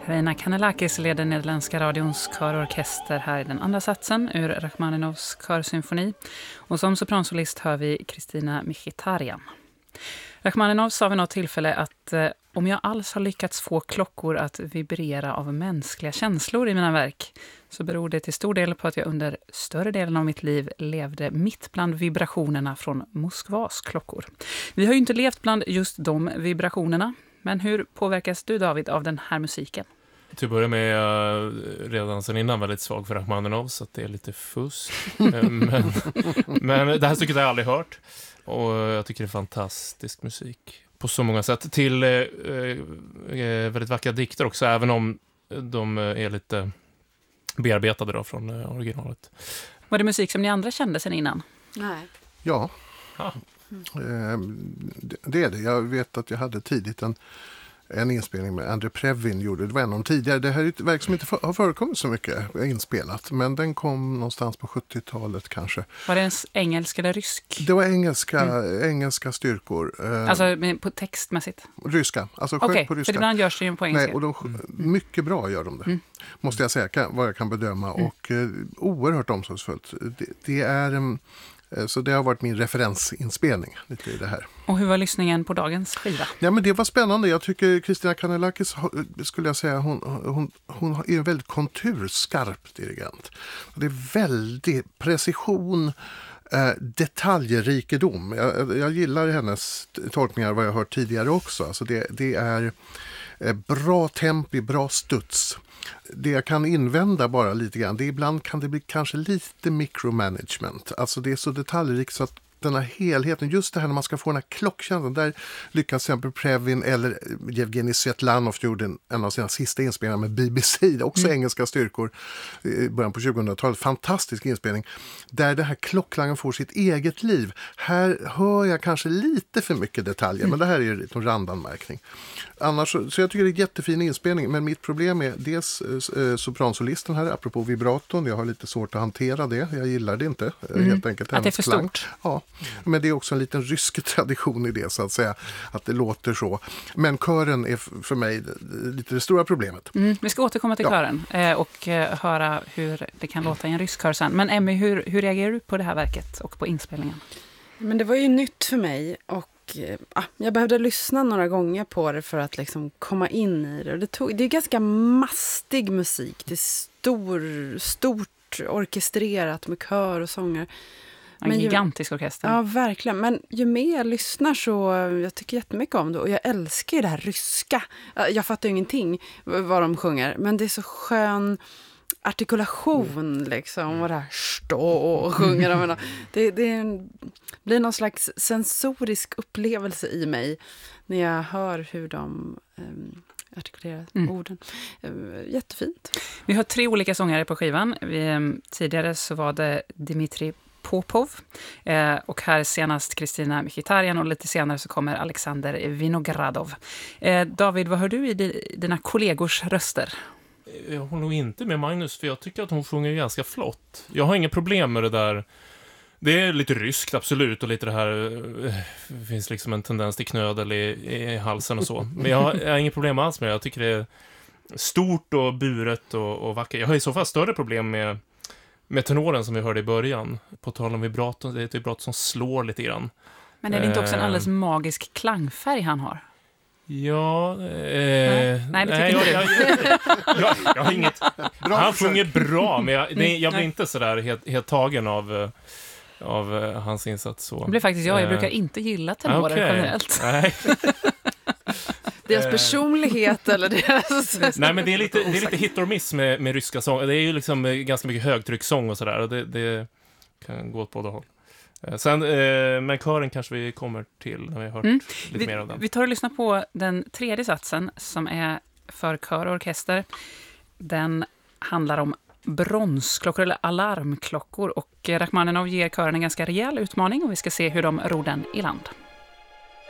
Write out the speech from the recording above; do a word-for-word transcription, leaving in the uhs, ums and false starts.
Reina Kanellakis leder Nederländska radions körorkester här i den andra satsen ur Rachmaninovs körsymfoni. Och som sopransolist hör vi Kristina Mkhitaryan. Rachmaninov sa vid något tillfälle att eh, om jag alls har lyckats få klockor att vibrera av mänskliga känslor i mina verk så beror det till stor del på att jag under större delen av mitt liv levde mitt bland vibrationerna från Moskvas klockor. Vi har ju inte levt bland just de vibrationerna, men hur påverkas du, David, av den här musiken? Till att börja med är jag redan sedan innan väldigt svag för Rachmaninov, så att det är lite fusk. men, men det här stycket har jag aldrig hört. Och jag tycker det är fantastisk musik på så många sätt. Till eh, eh, väldigt vackra dikter också, även om de är lite bearbetade då från eh, originalet. Var det musik som ni andra kände sen innan? Nej. Ja, Ah. mm. det är det. Jag vet att jag hade tidigt en, en inspelning med Andrei Previn gjorde. Det var en av de tidigare. Det här är ett verk som inte har förekommit så mycket inspelat. Men den kom någonstans på sjuttiotalet kanske. Var det en engelsk eller rysk? Det var engelska, mm. engelska styrkor. Alltså på textmässigt? Ryska. Alltså Okej, okay, på ryska. för ibland görs det ju på engelska. Nej, och de, mycket bra gör de det. Mm. Måste jag säga, kan, vad jag kan bedöma. Mm. Och eh, oerhört omsorgsfullt. Det, det är... Um, Så det har varit min referensinspelning lite i det här. Och hur var lyssningen på dagens skiva? Ja, men det var spännande. Jag tycker Kristina Kanellakis, skulle jag säga, hon, hon, hon är en väldigt konturskarp dirigent. Det är väldigt precision, eh, detaljrikedom. Jag, jag gillar hennes tolkningar vad jag har hört tidigare också. Alltså det, det är eh, bra tempi, bra studs. Det jag kan invända bara lite grann, det är ibland kan det bli kanske lite micromanagement. Alltså det är så detaljrikt så att den här helheten, just det här när man ska få den här klockkänslan, där lyckas till exempel Previn eller Yevgeny Svetlanov gjorde en, en av sina sista inspelningar med B B C, också mm. engelska styrkor i början på tjugohundratalet. Fantastisk inspelning där det här klockklangen får sitt eget liv. Här hör jag kanske lite för mycket detaljer, mm. men det här är ju en randanmärkning. Annars, så, så jag tycker det är en jättefin inspelning, men mitt problem är dels eh, sopransolisten här, apropå vibraton, jag har lite svårt att hantera det, jag gillar det inte, mm. helt enkelt. Att det är för klang. stort? Ja, men det är också en liten rysk tradition i det, så att säga, att det låter så. Men kören är för mig lite det stora problemet. Mm, vi ska återkomma till ja. kören eh, och eh, höra hur det kan låta i en rysk kör sen. Men Emmy, hur, hur reagerar du på det här verket och på inspelningen? Men det var ju nytt för mig och ja, jag behövde lyssna några gånger på det för att liksom komma in i det. Och det, tog, det är ganska mastig musik. Det är stor, stort orkestrerat med kör och sånger. En Men gigantisk ju, orkester. Ja, verkligen. Men ju mer jag lyssnar så jag tycker jättemycket om det. Och jag älskar ju det här ryska. Jag fattar ju ingenting vad de sjunger. Men det är så skön artikulation liksom. Och det här stå och sjunger de. Det, det är en, blir någon slags sensorisk upplevelse i mig när jag hör hur de um, artikulerar mm. orden. Uh, jättefint. Vi har tre olika sångare på skivan. Vi, tidigare så var det Dmitri Popov eh, och här senast Kristina Mkhitaryan och lite senare så kommer Alexander Vinogradov. Eh, David, vad hör du i di, dina kollegors röster? Jag håller nog inte med Magnus, för jag tycker att hon sjunger ganska flott. Jag har inga problem med det där. Det är lite ryskt, absolut, och lite det här, det finns liksom en tendens till knödel i, i halsen och så. Men jag har, jag har inga problem alls med det. Jag tycker det är stort och buret och, och vackert. Jag har i så fall större problem med Med tenoren som vi hörde i början. På tal om vibraton, det är ett vibrato som slår lite grann. Men är det inte också en alldeles magisk klangfärg han har? Ja, eh, nej, nej, det nej tycker jag, inte jag, jag, jag, jag har inget. Bra han försök. sjunger bra, men jag, nej, jag blir nej. inte så där helt, helt tagen av, av hans insats. Så. Det blir faktiskt jag. Jag brukar inte gilla tenorer okay. generellt. Nej. Deras personlighet eller deras... Nej, men det är lite, det är lite hit or miss med, med ryska sång. Det är ju liksom ganska mycket högtryckssång och sådär. Och det, det kan gå åt båda håll. Sen, eh, men kören kanske vi kommer till när vi har hört mm. lite vi, mer av den. Vi tar och lyssnar på den tredje satsen som är för kör och orkester. Den handlar om bronsklockor eller alarmklockor och Rachmaninov ger kören en ganska rejäl utmaning och vi ska se hur de ror den i land.